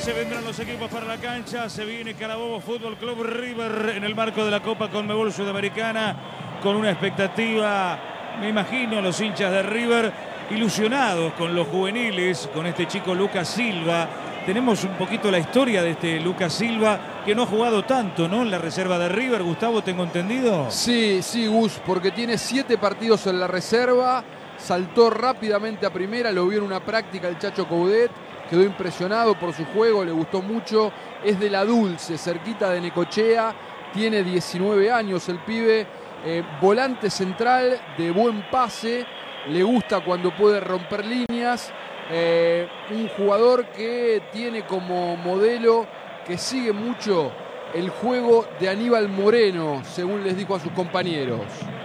Se vendrán los equipos para la cancha. Se viene Carabobo Fútbol Club River en el marco de la Copa Conmebol Sudamericana, con una expectativa, me imagino, los hinchas de River ilusionados con los juveniles, con este chico Lucas Silva. Tenemos un poquito la historia de este Lucas Silva, que no ha jugado tanto, ¿no?, en la reserva de River, Gustavo, tengo entendido. Sí, Gus, porque tiene 7 partidos en la reserva, saltó rápidamente a primera, lo vio en una práctica el Chacho Coudet, quedó impresionado por su juego, le gustó mucho, es de La Dulce, cerquita de Necochea, tiene 19 años el pibe, volante central, de buen pase, le gusta cuando puede romper líneas, un jugador que tiene como modelo, que sigue mucho el juego de Aníbal Moreno, según les dijo a sus compañeros.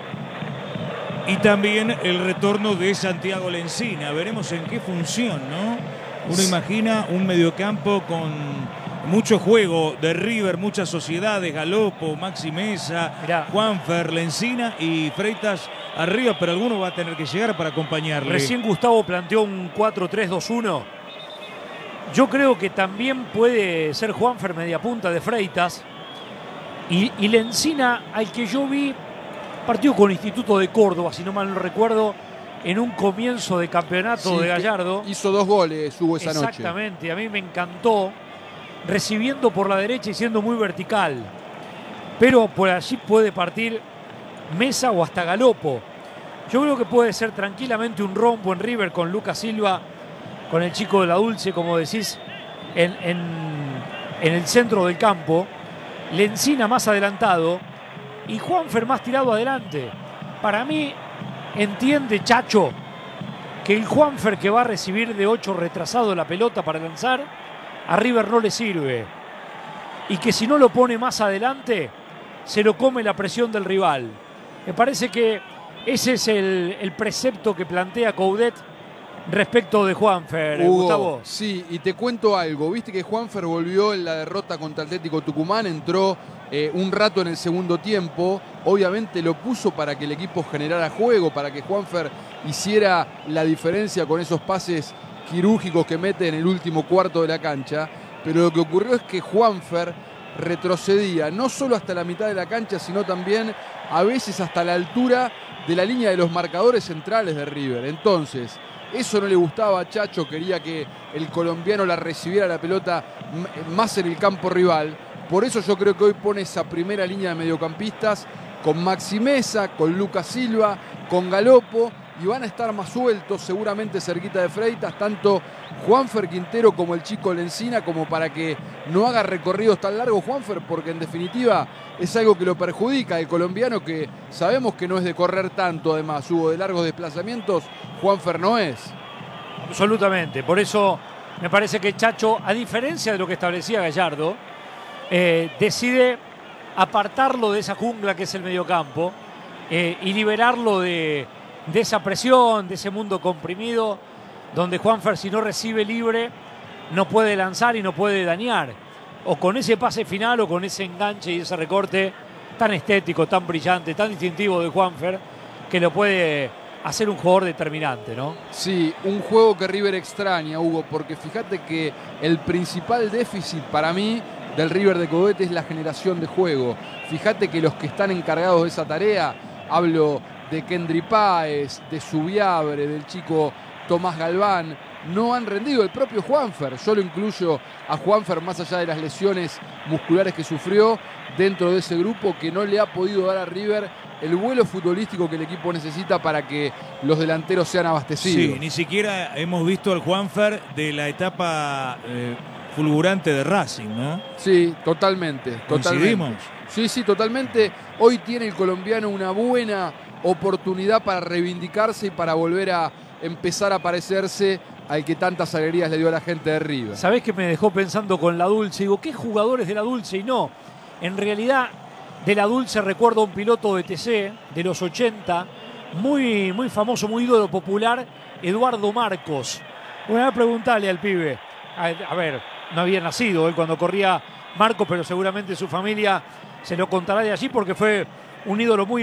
Y también el retorno de Santiago Lencina, veremos en qué función, ¿no? Uno imagina un mediocampo con mucho juego de River, muchas sociedades, Galopo, Maxi Mesa, Juanfer, Lencina y Freitas arriba, pero alguno va a tener que llegar para acompañarle. Recién Gustavo planteó un 4-3-2-1. Yo creo que también puede ser Juanfer mediapunta de Freitas. Y Lencina, al que yo vi, partió con Instituto de Córdoba, si no mal no recuerdo, en un comienzo de campeonato de Gallardo. Hizo 2 goles, hubo esa noche. Exactamente, a mí me encantó, recibiendo por la derecha y siendo muy vertical. Pero por allí puede partir Mesa o hasta Galopo. Yo creo que puede ser tranquilamente un rombo en River con Lucas Silva, con el chico de La Dulce, como decís, en el centro del campo. Lencina más adelantado y Juanfer más tirado adelante. Para mí, entiende Chacho que el Juanfer que va a recibir de 8 retrasado la pelota para lanzar, a River no le sirve. Y que si no lo pone más adelante, se lo come la presión del rival. Me parece que ese es el precepto que plantea Coudet respecto de Juanfer, Hugo, Gustavo. Sí, y te cuento algo. Viste que Juanfer volvió en la derrota contra Atlético Tucumán, entró un rato en el segundo tiempo. Obviamente lo puso para que el equipo generara juego, para que Juanfer hiciera la diferencia con esos pases quirúrgicos que mete en el último cuarto de la cancha. Pero lo que ocurrió es que Juanfer retrocedía no solo hasta la mitad de la cancha, sino también a veces hasta la altura de la línea de los marcadores centrales de River. Entonces, eso no le gustaba a Chacho, quería que el colombiano la recibiera la pelota más en el campo rival. Por eso yo creo que hoy pone esa primera línea de mediocampistas con Maxi Mesa, con Lucas Silva, con Galopo, y van a estar más sueltos, seguramente cerquita de Freitas, tanto Juanfer Quintero como el chico Lencina, como para que no haga recorridos tan largos Juanfer, porque en definitiva es algo que lo perjudica. El colombiano, que sabemos que no es de correr tanto, además hubo de largos desplazamientos, Juanfer no es. Absolutamente, por eso me parece que Chacho, a diferencia de lo que establecía Gallardo, decide apartarlo de esa jungla que es el mediocampo y liberarlo de esa presión, de ese mundo comprimido, donde Juanfer, si no recibe libre, no puede lanzar y no puede dañar. O con ese pase final o con ese enganche y ese recorte tan estético, tan brillante, tan distintivo de Juanfer, que lo puede hacer un jugador determinante, ¿no? Sí, un juego que River extraña, Hugo, porque fíjate que el principal déficit para mí del River de Coudet es la generación de juego. Fíjate que los que están encargados de esa tarea, hablo de Kendry Páez, de Subiabre, del chico Tomás Galván, no han rendido. El propio Juanfer, yo lo incluyo a Juanfer, más allá de las lesiones musculares que sufrió, dentro de ese grupo que no le ha podido dar a River el vuelo futbolístico que el equipo necesita para que los delanteros sean abastecidos. Sí, ni siquiera hemos visto al Juanfer de la etapa fulgurante de Racing, ¿no? Sí, totalmente. ¿Coincidimos? Sí, totalmente. Hoy tiene el colombiano una buena oportunidad para reivindicarse y para volver a empezar a parecerse al que tantas alegrías le dio a la gente de River. ¿Sabés qué me dejó pensando con La Dulce? Digo, ¿qué jugadores de La Dulce? Y no, en realidad de La Dulce recuerdo a un piloto de TC de los 80, muy, muy famoso, muy ídolo popular, Eduardo Marcos. Voy a preguntarle al pibe, a ver, no había nacido él cuando corría Marcos, pero seguramente su familia se lo contará de allí porque fue un ídolo muy